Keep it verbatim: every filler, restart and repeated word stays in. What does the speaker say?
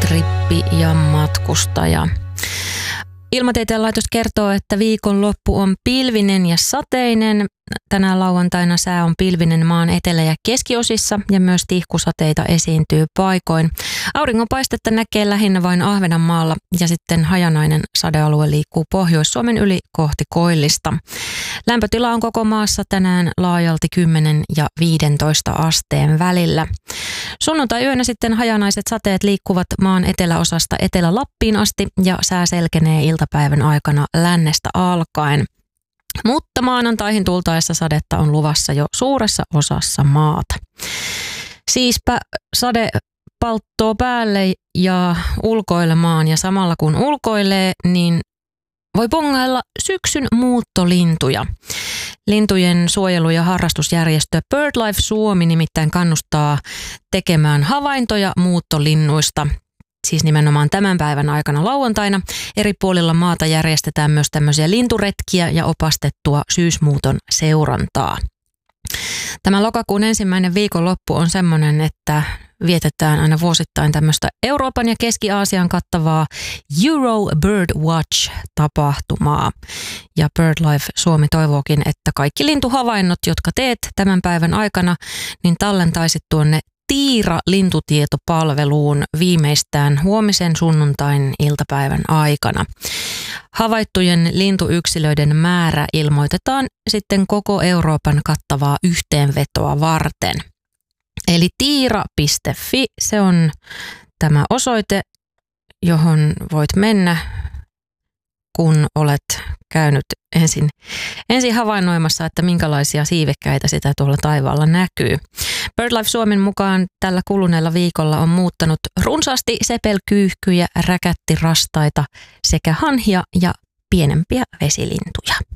rippi ja matkustaja. Ilmatieteen laitos kertoo, että viikonloppu on pilvinen ja sateinen. Tänään lauantaina sää on pilvinen maan etelä- ja keskiosissa ja myös tihkusateita esiintyy paikoin. Auringonpaistetta näkee lähinnä vain Ahvenanmaalla ja sitten hajanainen sadealue liikkuu Pohjois-Suomen yli kohti koillista. Lämpötila on koko maassa tänään laajalti kymmenen ja viisitoista asteen välillä. Sunnuntai-yönä sitten hajanaiset sateet liikkuvat maan eteläosasta Etelä-Lappiin asti ja sää selkenee iltapäivän aikana lännestä alkaen. Mutta maanantaihin tultaessa sadetta on luvassa jo suuressa osassa maata. Siispä sade palttoo päälle ja ulkoilemaan ja samalla kun ulkoilee, niin voi bongailla syksyn muuttolintuja. Lintujen suojelu- ja harrastusjärjestö BirdLife Suomi nimittäin kannustaa tekemään havaintoja muuttolinnuista. Siis nimenomaan tämän päivän aikana lauantaina. Eri puolilla maata järjestetään myös tämmöisiä linturetkiä ja opastettua syysmuuton seurantaa. Tämä lokakuun ensimmäinen viikonloppu on semmoinen, että vietetään aina vuosittain tämmöistä Euroopan ja Keski-Aasian kattavaa Euro Bird Watch-tapahtumaa. Ja BirdLife Suomi toivookin, että kaikki lintuhavainnot, jotka teet tämän päivän aikana, niin tallentaisit tuonne Tiira-lintutietopalveluun viimeistään huomisen sunnuntain iltapäivän aikana. Havaittujen lintuyksilöiden määrä ilmoitetaan sitten koko Euroopan kattavaa yhteenvetoa varten. Eli tiira piste fi, se on tämä osoite, johon voit mennä, kun olet käynyt ensin, ensin havainnoimassa, että minkälaisia siivekkäitä sitä tuolla taivaalla näkyy. BirdLife Suomen mukaan tällä kuluneella viikolla on muuttanut runsaasti sepelkyyhkyjä, räkättirastaita sekä hanhia ja pienempiä vesilintuja.